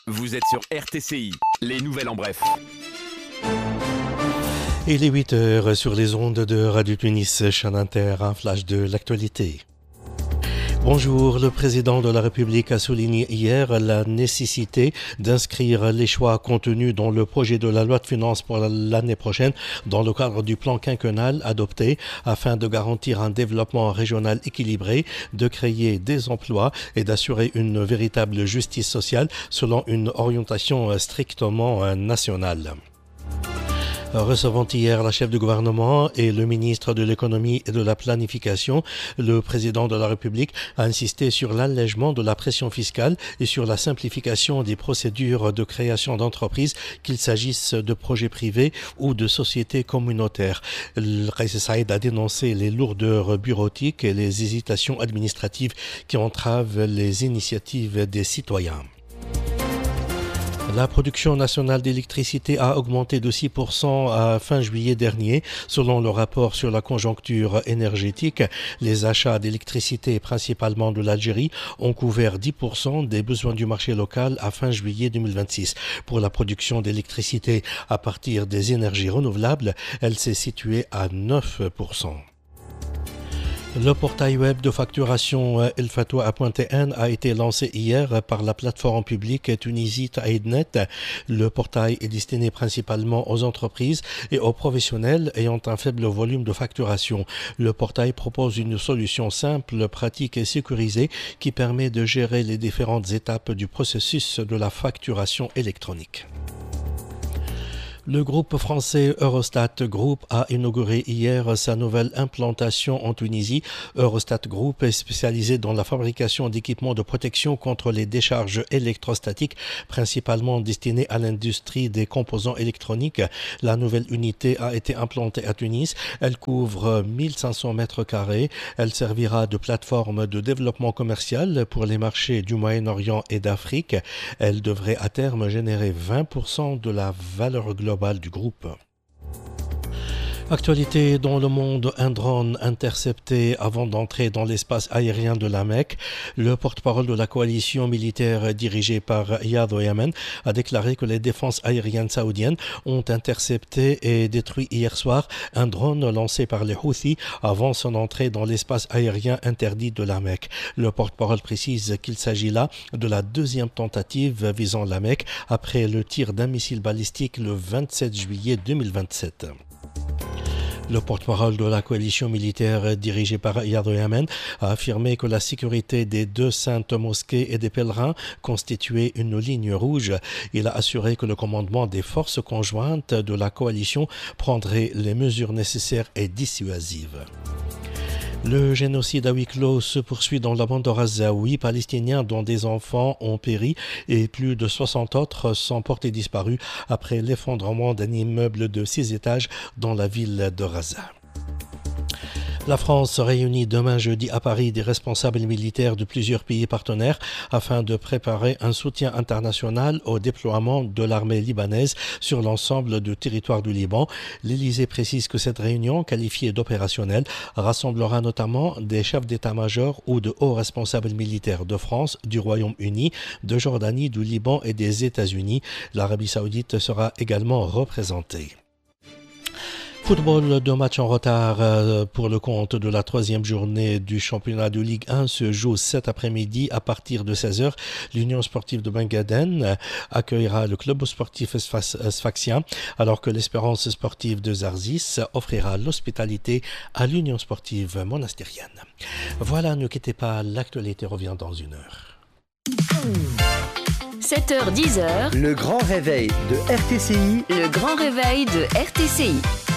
Vous êtes sur RTCI, les nouvelles en bref. Il est 8 heures sur les ondes de Radio Tunis, chaîne Inter, un flash de l'actualité. Bonjour, le président de la République a souligné hier la nécessité d'inscrire les choix contenus dans le projet de la loi de finances pour l'année prochaine dans le cadre du plan quinquennal adopté afin de garantir un développement régional équilibré, de créer des emplois et d'assurer une véritable justice sociale selon une orientation strictement nationale. Recevant hier la chef du gouvernement et le ministre de l'économie et de la planification, le président de la République a insisté sur l'allègement de la pression fiscale et sur la simplification des procédures de création d'entreprises, qu'il s'agisse de projets privés ou de sociétés communautaires. Kais Saïed a dénoncé les lourdeurs bureautiques et les hésitations administratives qui entravent les initiatives des citoyens. La production nationale d'électricité a augmenté de 6% à fin juillet dernier. Selon le rapport sur la conjoncture énergétique, les achats d'électricité, principalement de l'Algérie, ont couvert 10% des besoins du marché local à fin juillet 2026. Pour la production d'électricité à partir des énergies renouvelables, elle s'est située à 9%. Le portail web de facturation El Fatwa.n a été lancé hier par la plateforme publique Tunisie Aidnet. Le portail est destiné principalement aux entreprises et aux professionnels ayant un faible volume de facturation. Le portail propose une solution simple, pratique et sécurisée qui permet de gérer les différentes étapes du processus de la facturation électronique. Le groupe français Eurostat Group a inauguré hier sa nouvelle implantation en Tunisie. Eurostat Group est spécialisé dans la fabrication d'équipements de protection contre les décharges électrostatiques, principalement destinés à l'industrie des composants électroniques. La nouvelle unité a été implantée à Tunis. Elle couvre 1500 mètres carrés. Elle servira de plateforme de développement commercial pour les marchés du Moyen-Orient et d'Afrique. Elle devrait à terme générer 20% de la valeur globale du groupe. Actualité dans le monde, un drone intercepté avant d'entrer dans l'espace aérien de la Mecque. Le porte-parole de la coalition militaire dirigée par Iyad Yaman a déclaré que les défenses aériennes saoudiennes ont intercepté et détruit hier soir un drone lancé par les Houthis avant son entrée dans l'espace aérien interdit de la Mecque. Le porte-parole précise qu'il s'agit là de la deuxième tentative visant la Mecque après le tir d'un missile balistique le 27 juillet 2027. Le porte-parole de la coalition militaire dirigée par Iyad Yaman a affirmé que la sécurité des deux saintes mosquées et des pèlerins constituait une ligne rouge. Il a assuré que le commandement des forces conjointes de la coalition prendrait les mesures nécessaires et dissuasives. Le génocide à huis clos se poursuit dans la bande de Gaza. 8 Palestiniens dont des enfants ont péri et plus de 60 autres sont portés disparus après l'effondrement d'un immeuble de 6 étages dans la ville de Gaza. La France réunit demain jeudi à Paris des responsables militaires de plusieurs pays partenaires afin de préparer un soutien international au déploiement de l'armée libanaise sur l'ensemble du territoire du Liban. L'Élysée précise que cette réunion, qualifiée d'opérationnelle, rassemblera notamment des chefs d'état-major ou de hauts responsables militaires de France, du Royaume-Uni, de Jordanie, du Liban et des États-Unis. L'Arabie saoudite sera également représentée. Football, 2 matchs en retard pour le compte de la 3e journée du championnat de Ligue 1 se joue cet après-midi à partir de 16h. L'Union sportive de Bengaden accueillera le club sportif sfaxien alors que l'Espérance sportive de Zarzis offrira l'hospitalité à l'Union sportive monastérienne. Voilà, ne quittez pas, l'actualité revient dans 1 heure. 7h-10h, le grand réveil de RTCI. le grand réveil de RTCI.